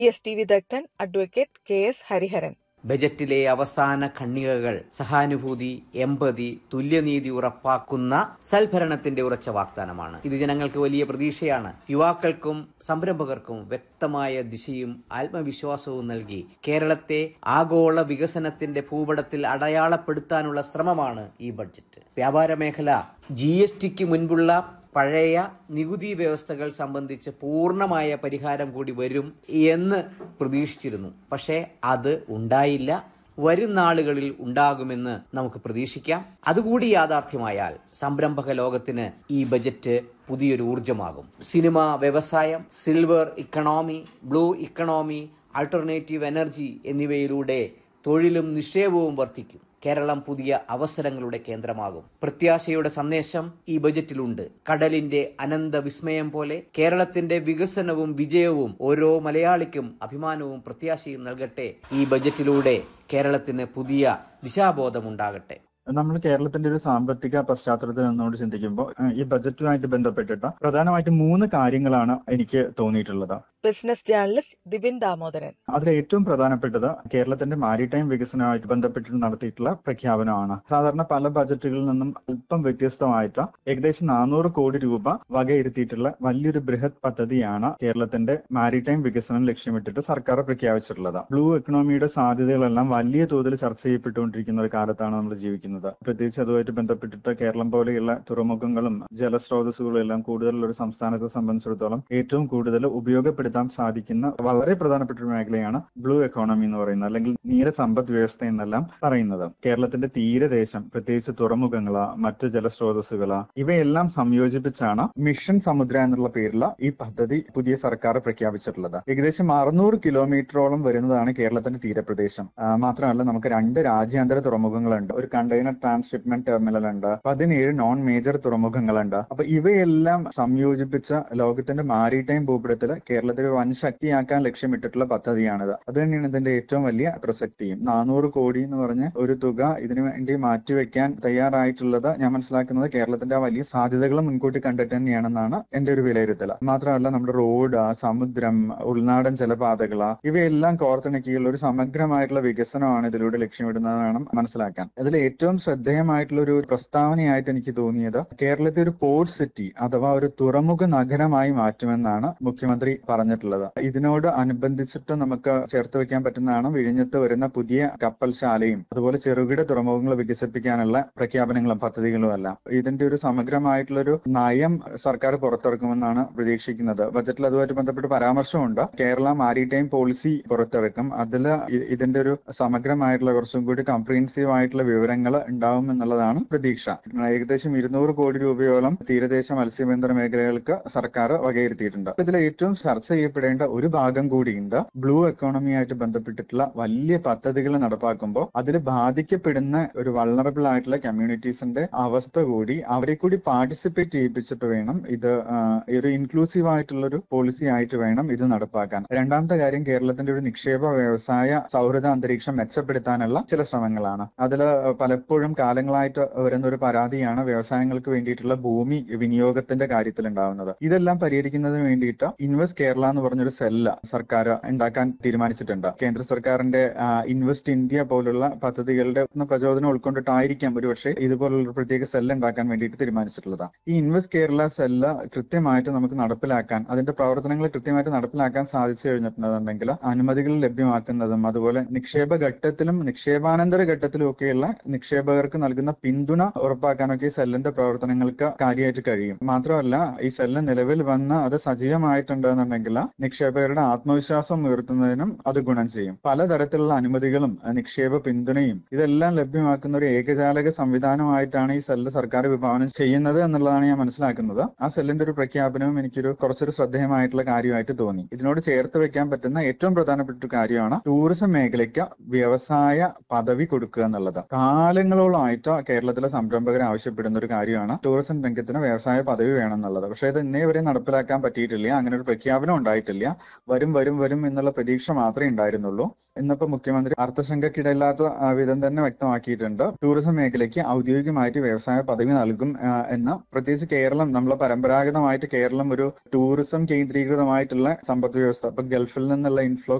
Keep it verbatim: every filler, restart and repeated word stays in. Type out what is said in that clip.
S T വിദഗ്ധൻ advocate K S Hariharan. ബജറ്റിലെ അവസാന ഖണ്ഡികകൾ സഹാനുഭൂതി, എമ്പതി, തുല്യനീതി ഉറപ്പാക്കുന്ന സൽഭരണത്തിന്റെ ഉറച്ച വാഗ്ദാനമാണ്. ഇത് ജനങ്ങൾക്ക് വലിയ പ്രതീക്ഷയാണ്. യുവാക്കൾക്കും സംരംഭകർക്കും വ്യക്തമായ ദിശയും ആത്മവിശ്വാസവും നൽകി കേരളത്തെ ആഗോള വികസനത്തിന്റെ ഭൂപടത്തിൽ അടയാളപ്പെടുത്താനുള്ള ശ്രമമാണ് ഈ ബഡ്ജറ്റ്. വ്യാപാര മേഖല ജി എസ് ടിക്ക് മുൻപുള്ള പഴയ നികുതി വ്യവസ്ഥകൾ സംബന്ധിച്ച് പൂർണ്ണമായ പരിഹാരം കൂടി വരും എന്ന് പ്രതീക്ഷിച്ചിരുന്നു. പക്ഷേ അത് ഉണ്ടായില്ല. വരും നാളുകളിൽ ഉണ്ടാകുമെന്ന് നമുക്ക് പ്രതീക്ഷിക്കാം. അതുകൂടി യാഥാർത്ഥ്യമായാൽ സംരംഭക ലോകത്തിന് ഈ ബജറ്റ് പുതിയൊരു ഊർജമാകും. സിനിമ, വ്യവസായം, silver economy, blue economy, alternative energy എന്നിവയിലൂടെ തൊഴിലും നിക്ഷേപവും വർദ്ധിക്കും. കേരളം പുതിയ അവസരങ്ങളുടെ കേന്ദ്രമാകും. പ്രത്യാശയുടെ സന്ദേശം ഈ ബജറ്റിലുണ്ട്. കടലിന്റെ അനന്ത വിസ്മയം പോലെ കേരളത്തിന്റെ വികസനവും വിജയവും ഓരോ മലയാളിക്കും അഭിമാനവും പ്രത്യാശയും നൽകട്ടെ. ഈ ബജറ്റിലൂടെ കേരളത്തിന് പുതിയ ദിശാബോധമുണ്ടാകട്ടെ. നമ്മൾ കേരളത്തിന്റെ ഒരു സാമ്പത്തിക പശ്ചാത്തലത്തിൽ നിന്നുകൊണ്ട് ചിന്തിക്കുമ്പോൾ ഈ ബജറ്റുമായിട്ട് ബന്ധപ്പെട്ടിട്ട് പ്രധാനമായിട്ടും മൂന്ന് കാര്യങ്ങളാണ് എനിക്ക് തോന്നിയിട്ടുള്ളത്. Business journalist Dibin Damodaran. അതിൽ ഏറ്റവും പ്രധാനപ്പെട്ടത് കേരളത്തിന്റെ മാരിടൈം വികസനവുമായിട്ട് ബന്ധപ്പെട്ട് നടത്തിയിട്ടുള്ള പ്രഖ്യാപനമാണ്. സാധാരണ പല ബജറ്റുകളിൽ നിന്നും അല്പം വ്യത്യസ്തമായിട്ട് ഏകദേശം നാനൂറ് കോടി രൂപ വകയിരുത്തിയിട്ടുള്ള വലിയൊരു ബൃഹത് പദ്ധതിയാണ് കേരളത്തിന്റെ മാരിടൈം വികസനം ലക്ഷ്യമിട്ടിട്ട് സർക്കാർ പ്രഖ്യാപിച്ചിട്ടുള്ളത്. ബ്ലൂ എക്കണോമിയുടെ സാധ്യതകളെല്ലാം വലിയ തോതിൽ ചർച്ച ചെയ്യപ്പെട്ടുകൊണ്ടിരിക്കുന്ന ഒരു കാലത്താണ് നമ്മൾ ജീവിക്കുന്നത്. പ്രത്യേകിച്ച് അതുമായിട്ട് ബന്ധപ്പെട്ടിട്ട് കേരളം പോലെയുള്ള തുറമുഖങ്ങളും ജലസ്രോതസ്സുകളും എല്ലാം കൂടുതലുള്ള ഒരു സംസ്ഥാനത്തെ സംബന്ധിച്ചിടത്തോളം ഏറ്റവും കൂടുതൽ ഉപയോഗപ്പെടുത്താൻ സാധിക്കുന്ന വളരെ പ്രധാനപ്പെട്ട ഒരു മേഖലയാണ് ബ്ലൂ എക്കോണമി എന്ന് പറയുന്നത്, അല്ലെങ്കിൽ നീല സമ്പദ് വ്യവസ്ഥ എന്നെല്ലാം പറയുന്നത്. കേരളത്തിന്റെ തീരദേശം, പ്രത്യേകിച്ച് തുറമുഖങ്ങള്, മറ്റ് ജലസ്രോതസ്സുകള്, ഇവയെല്ലാം സംയോജിപ്പിച്ചാണ് മിഷൻ സമുദ്ര എന്നുള്ള പേരിൽ ഈ പദ്ധതി പുതിയ സർക്കാർ പ്രഖ്യാപിച്ചിട്ടുള്ളത്. ഏകദേശം അറുന്നൂറ് കിലോമീറ്ററോളം വരുന്നതാണ് കേരളത്തിന്റെ തീരപ്രദേശം. മാത്രമല്ല നമുക്ക് രണ്ട് രാജ്യാന്തര തുറമുഖങ്ങളുണ്ട്, ഒരു കണ്ടെയ്നർ ട്രാൻസ്ഷിപ്മെന്റ് ടെർമിനൽ ഉണ്ട്, പതിനേഴ് നോൺ മേജർ തുറമുഖങ്ങളുണ്ട്. അപ്പൊ ഇവയെല്ലാം സംയോജിപ്പിച്ച ലോകത്തിന്റെ മാരിടൈം ഭൂപടത്തിൽ കേരളത്തിൽ വൻ ശക്തിയാക്കാൻ ലക്ഷ്യമിട്ടിട്ടുള്ള പദ്ധതിയാണിത്. അത് തന്നെയാണ് ഇതിന്റെ ഏറ്റവും വലിയ പ്രസക്തിയും. നാനൂറ് കോടി എന്ന് പറഞ്ഞ ഒരു തുക ഇതിനു വേണ്ടി മാറ്റിവെക്കാൻ തയ്യാറായിട്ടുള്ളത് ഞാൻ മനസ്സിലാക്കുന്നത് കേരളത്തിന്റെ ആ വലിയ സാധ്യതകൾ മുൻകൂട്ടി കണ്ടിട്ട് തന്നെയാണെന്നാണ് എന്റെ ഒരു വിലയിരുത്തൽ. മാത്രമല്ല നമ്മുടെ റോഡ്, സമുദ്രം, ഉൾനാടൻ ജലപാതകള ഇവയെല്ലാം കോർത്തിണക്കിയുള്ള ഒരു സമഗ്രമായിട്ടുള്ള വികസനമാണ് ഇതിലൂടെ ലക്ഷ്യമിടുന്നത് വേണം മനസ്സിലാക്കാൻ. അതിൽ ഏറ്റവും ശ്രദ്ധേയമായിട്ടുള്ള ഒരു പ്രസ്താവനയായിട്ട് എനിക്ക് തോന്നിയത് കേരളത്തെ ഒരു പോർട്ട് സിറ്റി അഥവാ ഒരു തുറമുഖ നഗരമായി മാറ്റുമെന്നാണ് മുഖ്യമന്ത്രി പറഞ്ഞിട്ടുള്ളത്. ഇതിനോട് അനുബന്ധിച്ചിട്ട് നമുക്ക് ചേർത്ത് വെക്കാൻ പറ്റുന്നതാണ് വിഴിഞ്ഞത്ത് വരുന്ന പുതിയ കപ്പൽശാലയും അതുപോലെ ചെറുകിട തുറമുഖങ്ങൾ വികസിപ്പിക്കാനുള്ള പ്രഖ്യാപനങ്ങളും പദ്ധതികളും എല്ലാം. ഇതിന്റെ ഒരു സമഗ്രമായിട്ടുള്ള ഒരു നയം സർക്കാർ പുറത്തിറക്കുമെന്നാണ് പ്രതീക്ഷിക്കുന്നത്. ബജറ്റിൽ അതുമായിട്ട് ബന്ധപ്പെട്ട് പരാമർശമുണ്ട്. കേരള മാരിടൈം പോളിസി പുറത്തിറക്കും. അതിൽ ഇതിന്റെ ഒരു സമഗ്രമായിട്ടുള്ള കുറച്ചും കൂടി കംപ്രീഹെൻസീവ് ആയിട്ടുള്ള വിവരങ്ങൾ ഉണ്ടാവും എന്നുള്ളതാണ് പ്രതീക്ഷ. ഏകദേശം ഇരുന്നൂറ് കോടി രൂപയോളം തീരദേശ മത്സ്യബന്ധന മേഖലകൾക്ക് സർക്കാർ വകയിരുത്തിയിട്ടുണ്ട്. ഇതിൽ ഏറ്റവും ചർച്ച ചെയ്യപ്പെടേണ്ട ഒരു ഭാഗം കൂടിയുണ്ട്. ബ്ലൂ എക്കോണമിയായിട്ട് ബന്ധപ്പെട്ടിട്ടുള്ള വലിയ പദ്ധതികൾ നടപ്പാക്കുമ്പോൾ അതിൽ ബാധിക്കപ്പെടുന്ന ഒരു വൾണറബിൾ ആയിട്ടുള്ള കമ്മ്യൂണിറ്റീസിന്റെ അവസ്ഥ കൂടി അവരെ കൂടി പാർട്ടിസിപ്പേറ്റ് ചെയ്യിപ്പിച്ചിട്ട് വേണം ഇത് ഒരു ഇൻക്ലൂസീവ് ആയിട്ടുള്ള ഒരു പോളിസി ആയിട്ട് വേണം ഇത് നടപ്പാക്കാൻ. രണ്ടാമത്തെ കാര്യം കേരളത്തിന്റെ ഒരു നിക്ഷേപ വ്യവസായ സൗഹൃദ അന്തരീക്ഷം മെച്ചപ്പെടുത്താനുള്ള ചില ശ്രമങ്ങളാണ്. അതിൽ പലപ്പോഴും കാലങ്ങളായിട്ട് വരുന്ന ഒരു പരാതിയാണ് വ്യവസായങ്ങൾക്ക് വേണ്ടിയിട്ടുള്ള ഭൂമി വിനിയോഗത്തിന്റെ കാര്യത്തിൽ ഉണ്ടാവുന്നത്. ഇതെല്ലാം പരിഹരിക്കുന്നതിന് വേണ്ടിയിട്ട് ഇൻവെസ്റ്റ് കേരള എന്ന് പറഞ്ഞൊരു സെല്ല് സർക്കാർ ഉണ്ടാക്കാൻ തീരുമാനിച്ചിട്ടുണ്ട്. കേന്ദ്ര സർക്കാരിന്റെ ഇൻവെസ്റ്റ് ഇന്ത്യ പോലുള്ള പദ്ധതികളുടെ പ്രചോദനം ഉൾക്കൊണ്ടിട്ടായിരിക്കാം ഒരുപക്ഷെ ഇതുപോലുള്ള ഒരു പ്രത്യേക സെല്ല് ഉണ്ടാക്കാൻ വേണ്ടിയിട്ട് തീരുമാനിച്ചിട്ടുള്ളത്. ഈ ഇൻവെസ്റ്റ് കേരള സെല്ല് കൃത്യമായിട്ട് നമുക്ക് നടപ്പിലാക്കാൻ, അതിന്റെ പ്രവർത്തനങ്ങൾ കൃത്യമായിട്ട് നടപ്പിലാക്കാൻ സാധിച്ചു കഴിഞ്ഞിട്ടുണ്ടെന്നുണ്ടെങ്കിൽ അനുമതികൾ ലഭ്യമാക്കുന്നതും അതുപോലെ നിക്ഷേപ ഘട്ടത്തിലും നിക്ഷേപാനന്തര ഘട്ടത്തിലും ഒക്കെയുള്ള നിക്ഷേപകർക്ക് നൽകുന്ന പിന്തുണ ഉറപ്പാക്കാനൊക്കെ ഈ സെല്ലിന്റെ പ്രവർത്തനങ്ങൾക്ക് കാര്യമായിട്ട് കഴിയും. മാത്രമല്ല ഈ സെല്ല് നിലവിൽ വന്ന് അത് സജീവമായിട്ടുണ്ടെന്നുണ്ടെങ്കിൽ നിക്ഷേപകരുടെ ആത്മവിശ്വാസം ഉയർത്തുന്നതിനും അത് ഗുണം ചെയ്യും. പലതരത്തിലുള്ള അനുമതികളും നിക്ഷേപ പിന്തുണയും ഇതെല്ലാം ലഭ്യമാക്കുന്ന ഒരു ഏകജാലക സംവിധാനമായിട്ടാണ് ഈ സെല്ല് സർക്കാർ വിഭാവനം ചെയ്യുന്നത് എന്നുള്ളതാണ് ഞാൻ മനസ്സിലാക്കുന്നത്. ആ സെല്ലിന്റെ ഒരു പ്രഖ്യാപനവും എനിക്കൊരു കുറച്ചൊരു ശ്രദ്ധേയമായിട്ടുള്ള കാര്യമായിട്ട് തോന്നി. ഇതിനോട് ചേർത്ത് വെക്കാൻ പറ്റുന്ന ഏറ്റവും പ്രധാനപ്പെട്ട ഒരു കാര്യമാണ് ടൂറിസം മേഖലയ്ക്ക് വ്യവസായ പദവി കൊടുക്കുക എന്നുള്ളത്. കാലങ്ങൾ വർഷങ്ങളോളമായിട്ട് കേരളത്തിലെ സംരംഭകർ ആവശ്യപ്പെടുന്ന ഒരു കാര്യമാണ് ടൂറിസം രംഗത്തിന് വ്യവസായ പദവി വേണം എന്നുള്ളത്. പക്ഷേ ഇത് ഇന്നേ വരെ നടപ്പിലാക്കാൻ പറ്റിയിട്ടില്ല. അങ്ങനെ ഒരു പ്രഖ്യാപനം ഉണ്ടായിട്ടില്ല. വരും വരും വരും എന്നുള്ള പ്രതീക്ഷ മാത്രമേ ഉണ്ടായിരുന്നുള്ളൂ. ഇന്നിപ്പോ മുഖ്യമന്ത്രി അർത്ഥശങ്കക്കിടയില്ലാത്ത ആ, വിധം തന്നെ വ്യക്തമാക്കിയിട്ടുണ്ട്. ടൂറിസം മേഖലയ്ക്ക് ഔദ്യോഗികമായിട്ട് വ്യവസായ പദവി നൽകും ആ, എന്ന്. പ്രത്യേകിച്ച് കേരളം, നമ്മളെ പരമ്പരാഗതമായിട്ട് കേരളം ഒരു ടൂറിസം കേന്ദ്രീകൃതമായിട്ടുള്ള സമ്പദ് വ്യവസ്ഥ. ഇപ്പൊ ഗൾഫിൽ നിന്നുള്ള ഇൻഫ്ലോ